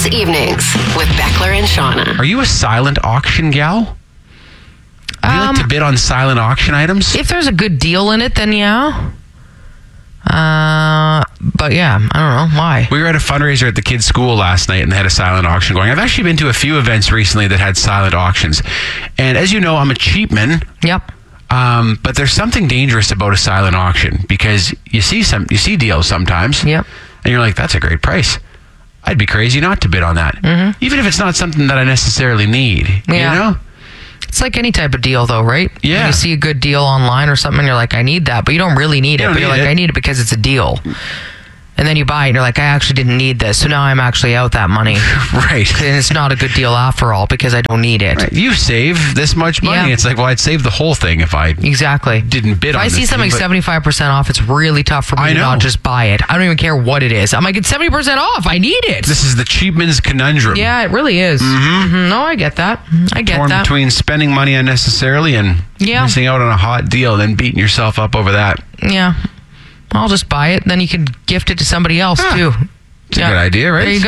evenings with Beckler and Shauna. Are you a silent auction gal? Do you like to bid on silent auction items? If there's a good deal in it, then yeah. But yeah, I don't know. Why? We were at a fundraiser at the kids' school last night and they had a silent auction going. I've actually been to a few events recently that had silent auctions. And as you know, I'm a cheapman. Yep. But there's something dangerous about a silent auction because you see deals sometimes. Yep. And you're like, that's a great price. I'd be crazy not to bid on that. Mm-hmm. Even if it's not something that I necessarily need. Yeah. You know? It's like any type of deal, though, right? Yeah. When you see a good deal online or something, and you're like, I need that, but you don't really need it. But you're like, I need it because it's a deal. And then you buy it, and you're like, I actually didn't need this, so now I'm actually out that money. Right. And it's not a good deal after all because I don't need it. Right. You save this much money. Yeah. It's like, well, I'd save the whole thing if I exactly didn't bid on it. If I see something 75% off, it's really tough for me to not just buy it. I don't even care what it is. I'm like, it's 70% off. I need it. This is the cheapman's conundrum. Yeah, it really is. Mm-hmm. No, I get that. Torn between spending money unnecessarily and missing out on a hot deal, then beating yourself up over that. Yeah. I'll just buy it. Then you can gift it to somebody else, too. It's a good idea, right? There you go.